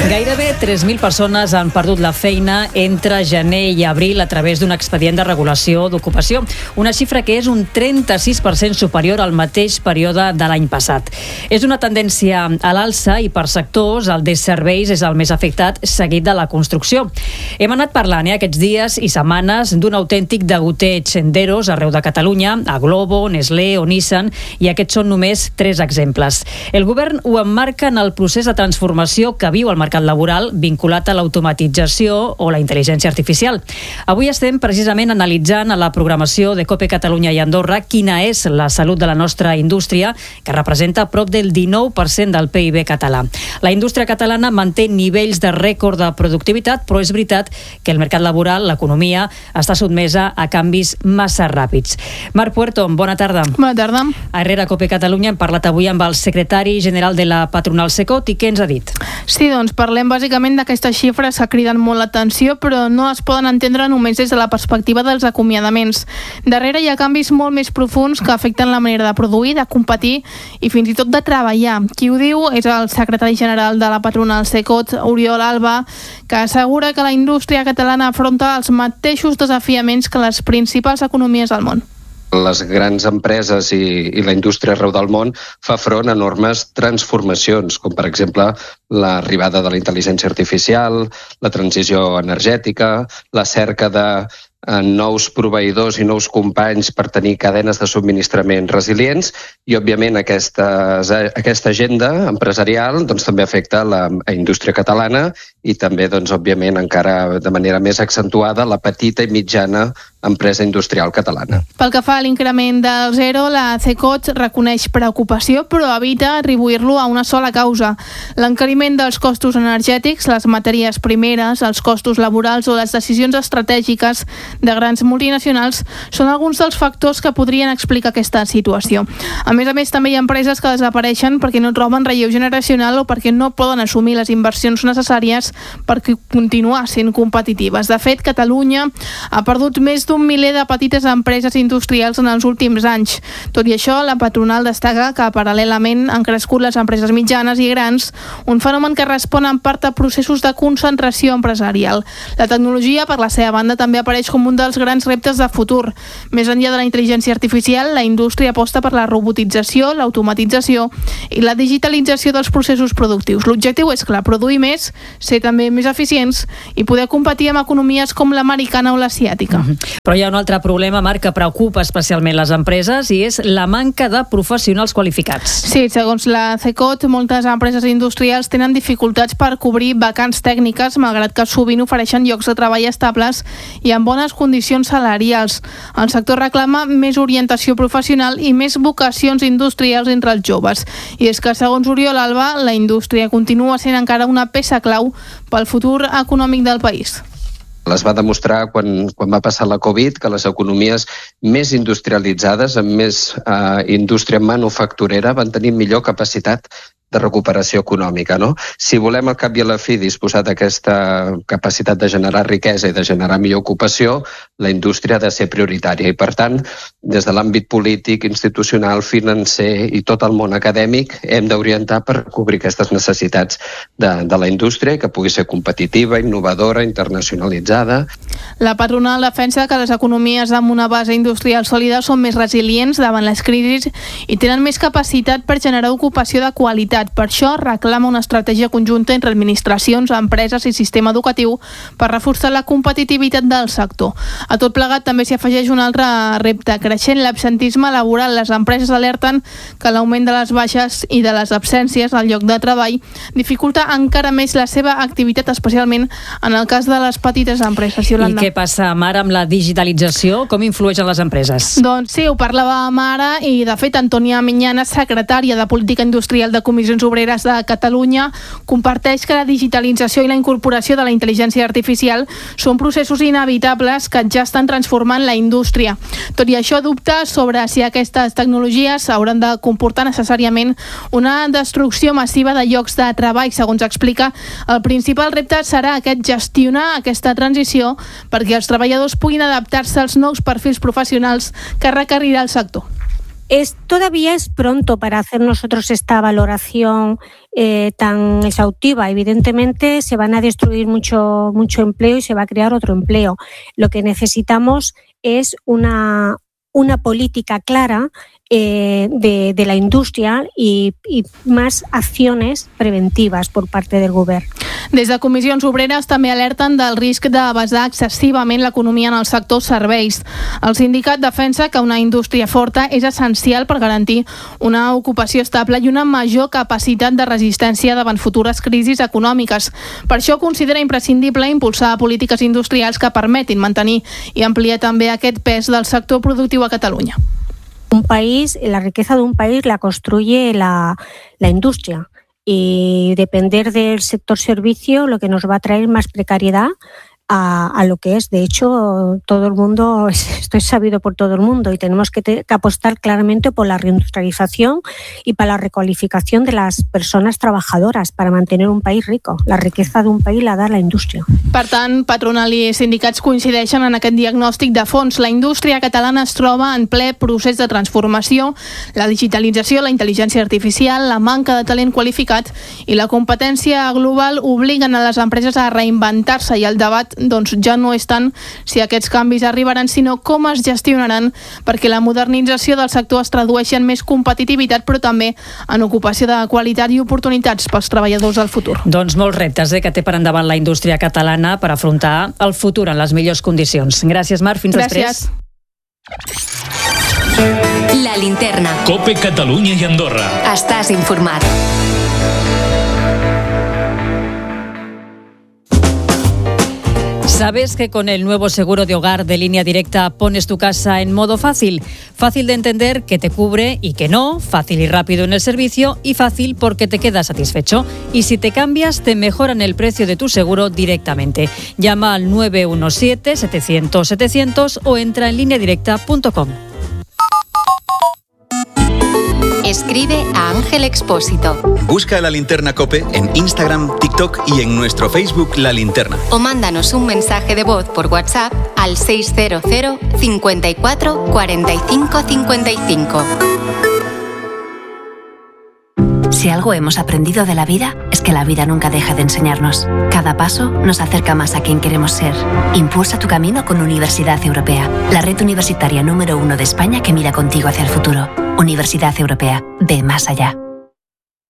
Gairebé 3.000 persones han perdut la feina entre gener i abril a través d'un expedient de regulació d'ocupació, una xifra que és un 36% superior al mateix període de l'any passat. És una tendència a l'alça i per sectors el de serveis és el més afectat, seguit de la construcció. Hem anat parlant aquests dies i setmanes d'un autèntic degoteig d'eros arreu de Catalunya, a Glovo, Nestlé o Nissan, i aquests són només 3 exemples. El govern ho emmarca en el procés de transformació que viu el mercat laboral vinculat a l'automatització o la intel·ligència artificial. Avui estem precisament analitzant a la programació de COPE Catalunya i Andorra quina és la salut de la nostra indústria, que representa prop del 19% del PIB català. La indústria catalana manté nivells de rècord de productivitat, però és veritat que el mercat laboral, l'economia, està sotmesa a canvis massa ràpids. Marc Puerto, bona tarda. Bona tarda. A Herrera COPE Catalunya hem parlat avui amb el secretari general de la patronal Cecot i què ens ha dit? Sí, doncs parlem bàsicament d'aquestes xifres que criden molt l'atenció, però no es poden entendre només des de la perspectiva dels acomiadaments. Darrere hi ha canvis molt més profuns que afecten la manera de produir, de competir i fins i tot de treballar. Qui ho diu és el secretari general de la patronal Cecot, Oriol Alba, que assegura que la indústria catalana afronta els mateixos desafiaments que les principals economies del món. Les grans empreses i la indústria arreu del món fa front a enormes transformacions, com per exemple l'arribada de la intel·ligència artificial, la transició energètica, la cerca de nous proveïdors i nous companys per tenir cadenes de subministrament resilients i, òbviament, aquesta agenda empresarial també afecta la indústria catalana i també, òbviament, encara de manera més accentuada la petita i mitjana empresa industrial catalana. Pel que fa a l'increment del zero, la Cecot reconeix preocupació però evita atribuir-lo a una sola causa. L'encariment dels costos energètics, les matèries primeres, els costos laborals o les decisions estratègiques de grans multinacionals són alguns dels factors que podrien explicar aquesta situació. A més, també hi ha empreses que desapareixen perquè no troben relleu generacional o perquè no poden assumir les inversions necessàries per continuar sent competitives. De fet, Catalunya ha perdut més d'un miler de petites empreses industrials en els últims anys. Tot i això, la patronal destaca que paral·lelament han crescut les empreses mitjanes i grans, un fenomen que respon en part a processos de concentració empresarial. La tecnologia, per la seva banda, també apareix com un dels grans reptes de futur. Més enllà de la intel·ligència artificial, la indústria aposta per la robotització, l'automatització i la digitalització dels processos productius. L'objectiu és, clar, produir més, ser també més eficients i poder competir amb economies com l'americana o l'asiàtica. Però hi ha un altre problema, Marc, que preocupa especialment les empreses i és la manca de professionals qualificats. Sí, segons la Cecot, moltes empreses industrials tenen dificultats per cobrir vacants tècniques, malgrat que sovint ofereixen llocs de treball estables i amb bones condicions salarials. El sector reclama més orientació professional i més vocacions industrials entre els joves. I és que, segons Oriol Alba, la indústria continua sent encara una peça clau pel futur econòmic del país. Es va demostrar quan va passar la Covid que les economies més industrialitzades, amb més indústria manufacturera, van tenir millor capacitat de recuperació econòmica, no? Si volem al cap i a la fi disposar d'aquesta capacitat de generar riquesa i de generar millor ocupació, la indústria ha de ser prioritària i, per tant, des de l'àmbit polític, institucional, financer i tot el món acadèmic hem d'orientar per cobrir aquestes necessitats de la indústria i que pugui ser competitiva, innovadora, internacionalitzada. La patronal defensa que les economies amb una base industrial sòlida són més resilients davant les crisis i tenen més capacitat per generar ocupació de qualitat. Per això reclama una estratègia conjunta entre administracions, empreses i sistema educatiu per reforçar la competitivitat del sector. A tot plegat també s'hi afegeix un altre repte creixent, l'absentisme laboral. Les empreses alerten que l'augment de les baixes i de les absències al lloc de treball dificulta encara més la seva activitat, especialment en el cas de les petites empreses. Yolanda. I què passa, Mara, amb la digitalització? Com influeix en les empreses? Doncs sí, ho parlàvem ara i, de fet, Antònia Miñana, secretària de Política Industrial de Comissions Obreres de Catalunya, comparteix que la digitalització i la incorporació de la intel·ligència artificial són processos inevitables que ja estan transformant la indústria. Tot i això, dubta sobre si aquestes tecnologies hauran de comportar necessàriament una destrucció massiva de llocs de treball. Segons explica, el principal repte serà gestionar aquesta transició perquè els treballadors puguin adaptar-se als nous perfils professionals que requerirà el sector. Todavía es pronto para hacer nosotros esta valoración tan exhaustiva. Evidentemente se van a destruir mucho empleo y se va a crear otro empleo. Lo que necesitamos es una política clara de la indústria i més accions preventives per part del govern. Des de Comissions Obreres també alerten del risc de basar excessivament l'economia en el sector serveis. El sindicat defensa que una indústria forta és essencial per garantir una ocupació estable i una major capacitat de resistència davant futures crisis econòmiques. Per això considera imprescindible impulsar polítiques industrials que permetin mantenir i ampliar també aquest pes del sector productiu a Catalunya. La riqueza de un país la construye la industria y depender del sector servicio lo que nos va a traer más precariedad a lo que es. De hecho, todo el mundo, esto es sabido por todo el mundo y tenemos que apostar claramente por la reindustrialización y para la recualificación de las personas trabajadoras para mantener un país rico. La riqueza de un país la da la indústria. Per tant, patronal i sindicats coincideixen en aquest diagnòstic de fons. La indústria catalana es troba en ple procés de transformació. La digitalització, la intel·ligència artificial, la manca de talent qualificat i la competència global obliguen a les empreses a reinventar-se i el debat ja no és tant si aquests canvis arribaran, sinó com es gestionaran perquè la modernització del sector es tradueixi en més competitivitat, però també en ocupació de qualitat i oportunitats pels treballadors del futur. Doncs molts reptes que té per endavant la indústria catalana per afrontar el futur en les millors condicions. Gràcies, Mar. Fins després. La Linterna. COPE Catalunya i Andorra. Estàs informat. ¿Sabes que con el nuevo seguro de hogar de Línea Directa pones tu casa en modo fácil? Fácil de entender que te cubre y que no, fácil y rápido en el servicio y fácil porque te quedas satisfecho. Y si te cambias, te mejoran el precio de tu seguro directamente. Llama al 917-700-700 o entra en lineadirecta.com. Escribe a Ángel Expósito. Busca La Linterna COPE en Instagram, TikTok y en nuestro Facebook La Linterna. O mándanos un mensaje de voz por WhatsApp al 600 54 45 55. Si algo hemos aprendido de la vida, es que la vida nunca deja de enseñarnos. Cada paso nos acerca más a quien queremos ser. Impulsa tu camino con Universidad Europea, la red universitaria número 1 de España que mira contigo hacia el futuro. Universidad Europea, ve más allá.